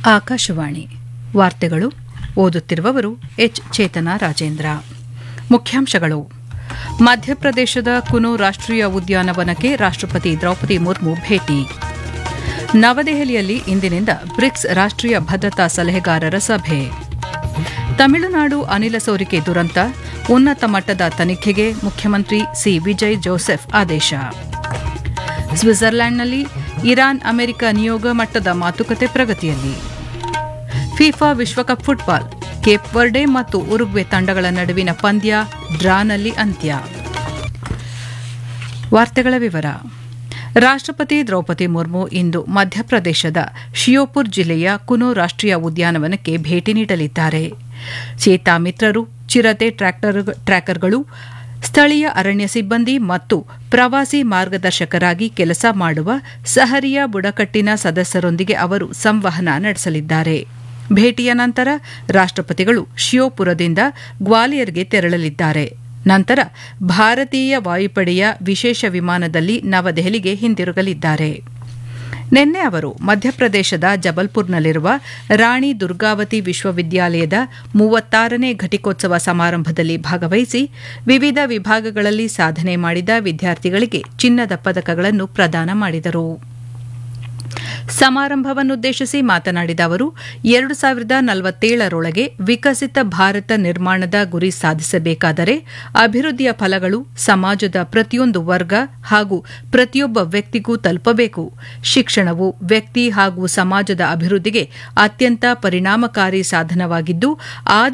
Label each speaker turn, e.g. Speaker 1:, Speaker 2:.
Speaker 1: ಆಕಾಶವಾಣಿ ವಾರ್ತೆಗಳು ಓದುತ್ತಿರುವವರು ಎಚ್ ಚೇತನ ರಾಜೇಂದ್ರ. ಮುಖ್ಯಾಂಶಗಳು: ಮಧ್ಯಪ್ರದೇಶದ ಕುನು ರಾಷ್ಟ್ರೀಯ ಉದ್ಯಾನವನಕ್ಕೆ ರಾಷ್ಟ್ರಪತಿ ದ್ರೌಪದಿ ಮುರ್ಮು ಭೇಟಿ. ನವದೆಹಲಿಯಲ್ಲಿ ಇಂದಿನಿಂದ ಬ್ರಿಕ್ಸ್ ರಾಷ್ಟ್ರೀಯ ಭದ್ರತಾ ಸಲಹೆಗಾರರ ಸಭೆ. ತಮಿಳುನಾಡು ಅನಿಲ ಸೋರಿಕೆ ದುರಂತ, ಉನ್ನತ ಮಟ್ಟದ ತನಿಖೆಗೆ ಮುಖ್ಯಮಂತ್ರಿ ಸಿ ವಿಜಯ್ ಜೋಸೆಫ್ ಆದೇಶ. ಸ್ವಿಟ್ಜರ್ಲೆಂಡ್ನಲ್ಲಿ ಇರಾನ್ ಅಮೆರಿಕ ನಿಯೋಗ ಮಟ್ಟದ ಮಾತುಕತೆ ಪ್ರಗತಿಯಲ್ಲಿ. ಫಿಫಾ ವಿಶ್ವಕಪ್ ಫುಟ್ಬಾಲ್, ಕೇಪ್ ವರ್ಡೆ ಮತ್ತು ಉರುಗ್ವೆ ತಂಡಗಳ ನಡುವಿನ ಪಂದ್ಯ ಡ್ರಾನಲ್ಲಿ ಅಂತ್ಯ. ವಾರ್ತೆಗಳ ವಿವರ. ರಾಷ್ಟ್ರಪತಿ ದ್ರೌಪದಿ ಮುರ್ಮು ಇಂದು ಮಧ್ಯಪ್ರದೇಶದ ಶಿಯೋಪುರ್ ಜಿಲ್ಲೆಯ ಕುನು ರಾಷ್ಟ್ರೀಯ ಉದ್ಯಾನವನಕ್ಕೆ ಭೇಟಿ ನೀಡಲಿದ್ದಾರೆ. ಚೇತಾ ಮಿತ್ರರು, ಚಿರತೆ ಟ್ರ್ಯಾಕರ್ಗಳು, ಸ್ಥಳೀಯ ಅರಣ್ಯ ಸಿಬ್ಬಂದಿ ಮತ್ತು ಪ್ರವಾಸಿ ಮಾರ್ಗದರ್ಶಕರಾಗಿ ಕೆಲಸ ಮಾಡುವ ಸಹರಿಯ ಬುಡಕಟ್ಟಿನ ಸದಸ್ಯರೊಂದಿಗೆ ಅವರು ಸಂವಹನ ನಡೆಸಲಿದ್ದಾರೆ. ಭೇಟಿಯ ನಂತರ ರಾಷ್ಟ್ರಪತಿಗಳು ಶಿಯೋಪುರದಿಂದ ಗ್ವಾಲಿಯರ್ಗೆ ತೆರಳಲಿದ್ದಾರೆ. ನಂತರ ಭಾರತೀಯ ವಾಯುಪಡೆಯ ವಿಶೇಷ ವಿಮಾನದಲ್ಲಿ ನವದೆಹಲಿಗೆ ಹಿಂದಿರುಗಲಿದ್ದಾರೆ. ನಿನ್ನೆ ಅವರು ಮಧ್ಯಪ್ರದೇಶದ ಜಬಲ್ಪುರ್ನಲ್ಲಿರುವ ರಾಣಿ ದುರ್ಗಾವತಿ ವಿಶ್ವವಿದ್ಯಾಲಯದ 36ನೇ ಘಟಿಕೋತ್ಸವ ಸಮಾರಂಭದಲ್ಲಿ ಭಾಗವಹಿಸಿ ವಿವಿಧ ವಿಭಾಗಗಳಲ್ಲಿ ಸಾಧನೆ ಮಾಡಿದ ವಿದ್ಯಾರ್ಥಿಗಳಿಗೆ ಚಿನ್ನದ ಪದಕಗಳನ್ನು ಪ್ರದಾನ ಮಾಡಿದರು. ಸಮಾರಂಭವನ್ನುದ್ದೇಶಿಸಿ ಮಾತನಾಡಿದ ಅವರು 2047ರೊಳಗೆ ವಿಕಸಿತ ಭಾರತ ನಿರ್ಮಾಣದ ಗುರಿ ಸಾಧಿಸಬೇಕಾದರೆ ಅಭಿವೃದ್ಧಿಯ ಫಲಗಳು ಸಮಾಜದ ಪ್ರತಿಯೊಂದು ವರ್ಗ ಹಾಗೂ ಪ್ರತಿಯೊಬ್ಬ ವ್ಯಕ್ತಿಗೂ ತಲುಪಬೇಕು. ಶಿಕ್ಷಣವು ವ್ಯಕ್ತಿ ಹಾಗೂ ಸಮಾಜದ ಅಭಿವೃದ್ಧಿಗೆ ಅತ್ಯಂತ ಪರಿಣಾಮಕಾರಿ ಸಾಧನವಾಗಿದ್ದು